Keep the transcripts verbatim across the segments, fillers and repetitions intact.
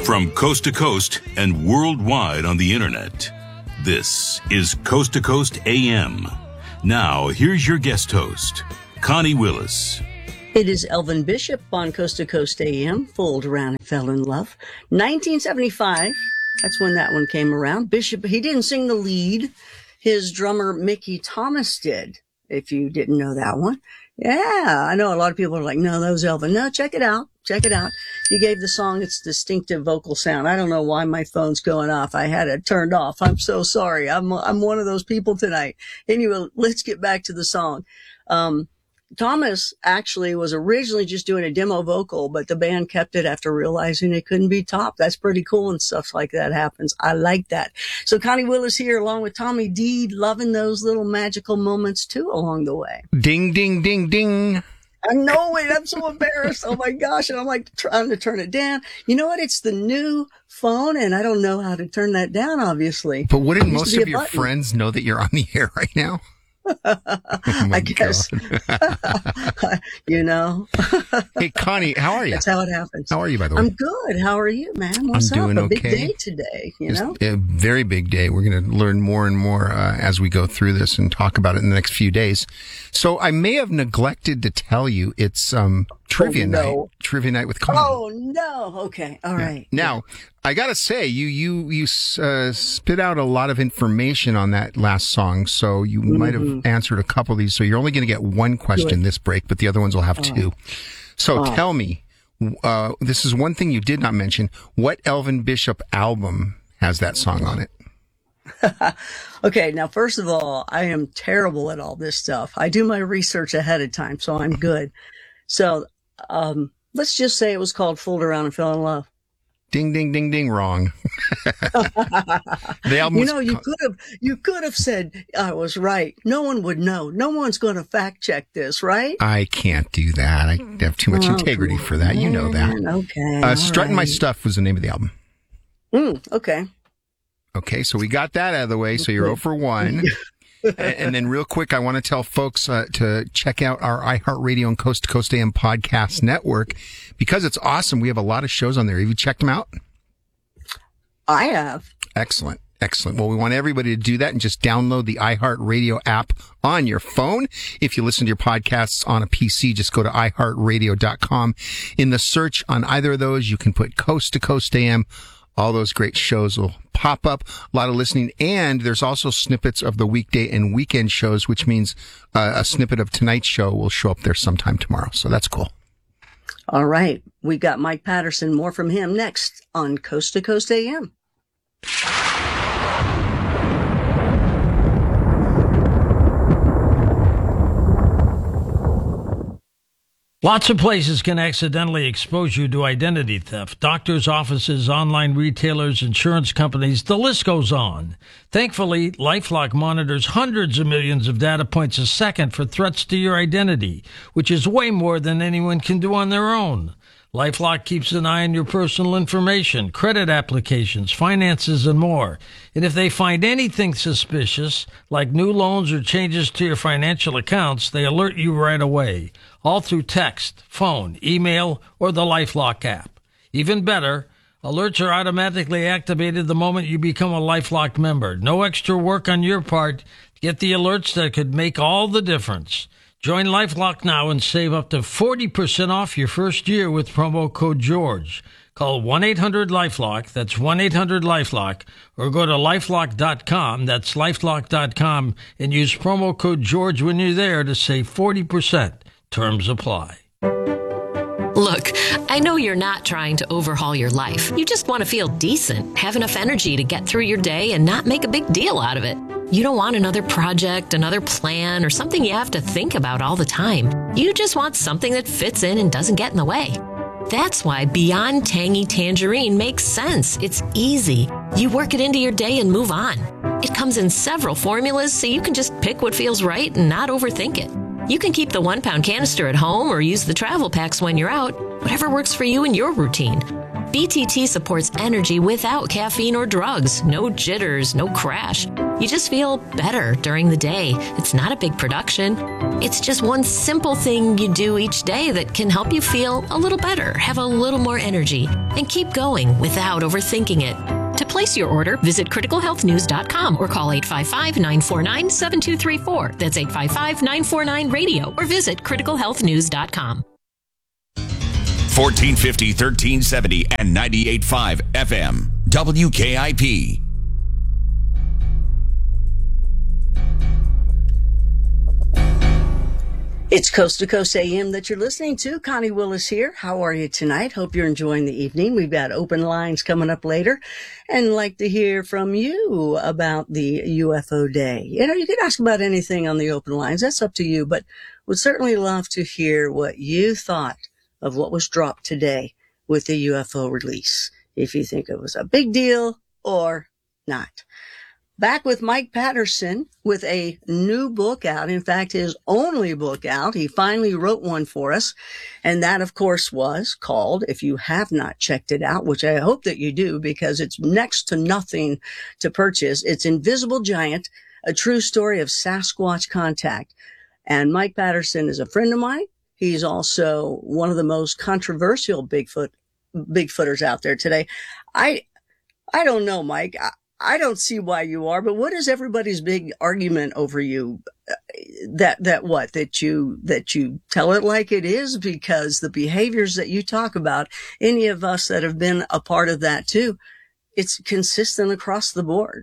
From coast to coast and worldwide on the internet, this is Coast to Coast A M. Now, here's your guest host, Connie Willis. It is Elvin Bishop on Coast to Coast A M, fooled around and fell in love. nineteen seventy-five, that's when that one came around. Bishop, he didn't sing the lead. His drummer, Mickey Thomas, did, if you didn't know that one. Yeah, I know a lot of people are like, no, that was Elvin. No, check it out. Check it out. He gave the song its distinctive vocal sound. I don't know why my phone's going off. I had it turned off. I'm so sorry. I'm I'm one of those people tonight. Anyway, let's get back to the song. Um, Thomas actually was originally just doing a demo vocal, but the band kept it after realizing it couldn't be topped. That's pretty cool, and stuff like that happens. I like that. So Connie Willis here along with Tommy D, loving those little magical moments too along the way. Ding, ding, ding, ding. I know it. I'm so embarrassed. Oh my gosh. And I'm like trying to turn it down. You know what? It's the new phone and I don't know how to turn that down, obviously. But wouldn't most of your button. friends know that you're on the air right now? Oh I guess. You know. Hey, Connie, how are you? That's how it happens. How are you, by the way? I'm good. How are you, man? What's I'm doing up? A okay. big day today, you it's know? A very big day. We're going to learn more and more uh, as we go through this and talk about it in the next few days. So I may have neglected to tell you it's um, trivia oh, no. night. Trivia night with Connie. Oh, no. Okay. All yeah. right. Now, I got to say, you you you uh, spit out a lot of information on that last song, so you mm-hmm. might have answered a couple of these. So you're only going to get one question Good. this break, but the other ones will have oh. two. So oh. tell me, uh, this is one thing you did not mention. What Elvin Bishop album has that song on it? Okay, now, first of all, I am terrible at all this stuff. I do my research ahead of time, so I'm good. So um, let's just say it was called Fooled Around and Fell in Love. Ding, ding, ding, ding, wrong. The album you know, you could have, you could have said I was right. No one would know. No one's going to fact check this, right? I can't do that. I have too much oh, integrity for that. You know that. Okay. Uh, Strutting right. My Stuff was the name of the album. Mm, okay. Okay, so we got that out of the way. So you're zero for one. And then real quick, I want to tell folks uh, to check out our iHeartRadio and Coast to Coast A M podcast network because it's awesome. We have a lot of shows on there. Have you checked them out? I have. Excellent. Excellent. Well, we want everybody to do that and just download the iHeartRadio app on your phone. If you listen to your podcasts on a P C, just go to i heart radio dot com. In the search on either of those, you can put Coast to Coast A M. All those great shows will pop up, a lot of listening, and there's also snippets of the weekday and weekend shows, which means uh, a snippet of tonight's show will show up there sometime tomorrow. So that's cool. All right. We got Mike Patterson, more from him next on Coast to Coast A M. Lots of places can accidentally expose you to identity theft. Doctors' offices, online retailers, insurance companies, the list goes on. Thankfully, LifeLock monitors hundreds of millions of data points a second for threats to your identity, which is way more than anyone can do on their own. LifeLock keeps an eye on your personal information, credit applications, finances, and more. And if they find anything suspicious, like new loans or changes to your financial accounts, they alert you right away, all through text, phone, email, or the LifeLock app. Even better, alerts are automatically activated the moment you become a LifeLock member. No extra work on your part. Get the alerts that could make all the difference. Join LifeLock now and save up to forty percent off your first year with promo code George. Call one eight hundred LifeLock, that's one eight hundred LifeLock, or go to lifelock dot com, that's lifelock dot com, and use promo code George when you're there to save forty percent. Terms apply. Look, I know you're not trying to overhaul your life. You just want to feel decent, have enough energy to get through your day and not make a big deal out of it. You don't want another project, another plan, or something you have to think about all the time. You just want something that fits in and doesn't get in the way. That's why Beyond Tangy Tangerine makes sense. It's easy. You work it into your day and move on. It comes in several formulas, so you can just pick what feels right and not overthink it. You can keep the one-pound canister at home or use the travel packs when you're out, whatever works for you and your routine. B T T supports energy without caffeine or drugs. No jitters, no crash. You just feel better during the day. It's not a big production. It's just one simple thing you do each day that can help you feel a little better, have a little more energy, and keep going without overthinking it. To place your order, visit critical health news dot com or call eight five five, nine four nine, seven two three four. That's eight five five, nine four nine, radio or visit critical health news dot com. fourteen fifty, thirteen seventy and ninety-eight point five F M. W K I P. It's Coast to Coast A M that you're listening to. Connie Willis here. How are you tonight? Hope you're enjoying the evening. We've got open lines coming up later and like to hear from you about the U F O day. You know, you can ask about anything on the open lines. That's up to you, but would certainly love to hear what you thought of what was dropped today with the U F O release. If you think it was a big deal or not. Back with Mike Patterson with a new book out. In fact, his only book out. He finally wrote one for us. And that, of course, was called, if you have not checked it out, which I hope that you do because it's next to nothing to purchase. It's Invisible Giant, a true story of Sasquatch contact. And Mike Patterson is a friend of mine. He's also one of the most controversial Bigfoot, Bigfooters out there today. I, I don't know, Mike. I, I don't see why you are, but what is everybody's big argument over you? That, that what, that you, that you tell it like it is? Because the behaviors that you talk about, any of us that have been a part of that too, it's consistent across the board.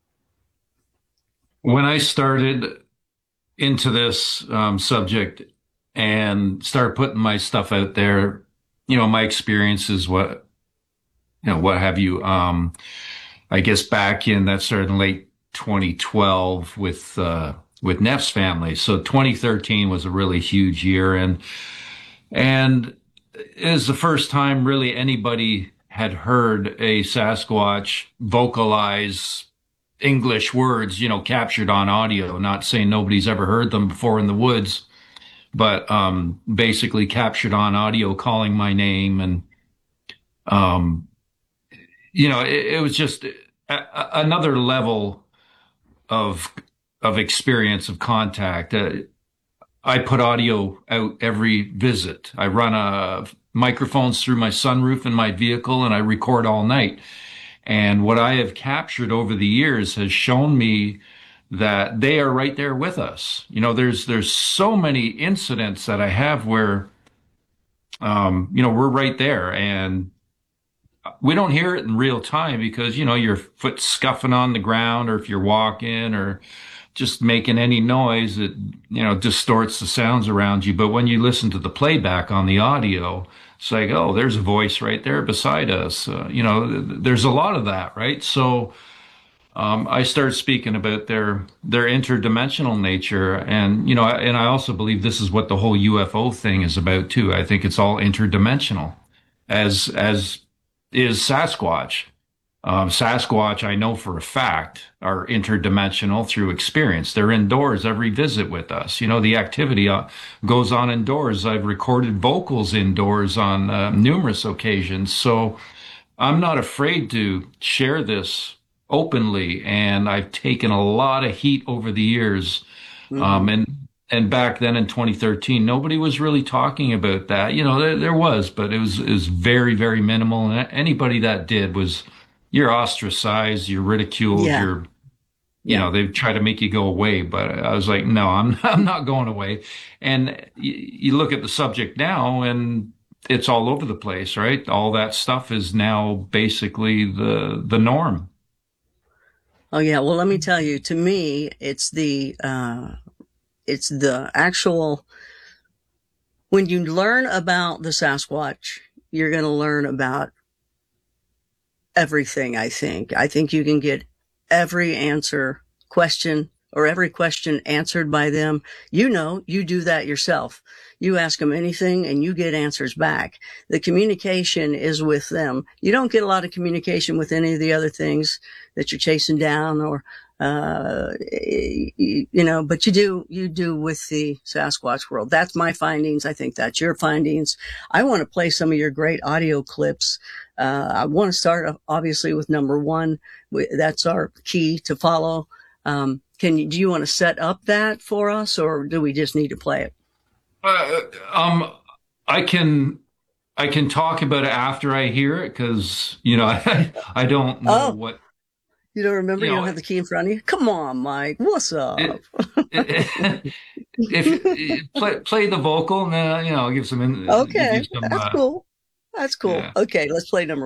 When I started into this um, subject and started putting my stuff out there, you know, my experiences, what, you know, what have you, um, I guess back in that started in late twenty twelve with, uh, with Neff's family. So twenty thirteen was a really huge year. And, and it was the first time really anybody had heard a Sasquatch vocalize English words, you know, captured on audio, not saying nobody's ever heard them before in the woods, but, um, basically captured on audio calling my name. And, um, you know, it, it was just a, a, another level of of experience of contact. Uh, I put audio out every visit. I run a microphones through my sunroof in my vehicle, and I record all night. And what I have captured over the years has shown me that they are right there with us. You know, there's there's so many incidents that I have where, um, you know, we're right there, and we don't hear it in real time because, you know, your foot's scuffing on the ground, or if you're walking or just making any noise, it, you know, distorts the sounds around you. But when you listen to the playback on the audio, it's like, oh, there's a voice right there beside us. Uh, you know, there's a lot of that, right? So um, I started speaking about their their interdimensional nature. And, you know, and I also believe this is what the whole U F O thing is about, too. I think it's all interdimensional, as as is Sasquatch. Um, Sasquatch, I know for a fact, are interdimensional through experience. They're indoors every visit with us. You know, the activity uh, goes on indoors. I've recorded vocals indoors on uh, numerous occasions. So I'm not afraid to share this openly. And I've taken a lot of heat over the years. Mm-hmm. Um, and And back then in twenty thirteen, nobody was really talking about that. You know, there, there was, but it was, it was very, very minimal. And anybody that did was, you're ostracized, you're ridiculed, yeah. you're, you yeah. know, they try to make you go away. But I was like, no, I'm, I'm not going away. And you, you look at the subject now and it's all over the place, right? All that stuff is now basically the, the norm. Oh yeah. Well, let me tell you, to me, it's the, uh, It's the actual, when you learn about the Sasquatch, you're going to learn about everything, I think. I think you can get every answer, question, or every question answered by them. You know, you do that yourself. You ask them anything and you get answers back. The communication is with them. You don't get a lot of communication with any of the other things that you're chasing down or Uh, you know, but you do, you do with the Sasquatch world. That's my findings. I think that's your findings. I want to play some of your great audio clips. Uh, I want to start obviously with number one. That's our key to follow. Um, can you, do you want to set up that for us, or do we just need to play it? Uh, um, I can, I can talk about it after I hear it because, you know, I, I don't know Oh. what. You don't remember? You You, know, don't have the key in front of you? Come on, Mike. What's up? It, it, if, if play, play the vocal, and then, you know, I'll give some. In, okay. give some, That's uh, cool. That's cool. yeah. Okay. Let's play number